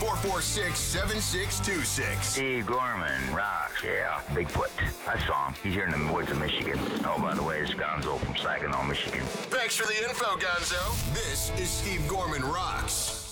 446-7626. Steve Gorman rocks, yeah. Bigfoot. I saw him. He's here in the woods of Michigan. Oh, by the way, it's Gonzo from Saginaw, Michigan. Thanks for the info, Gonzo. This is Steve Gorman Rocks.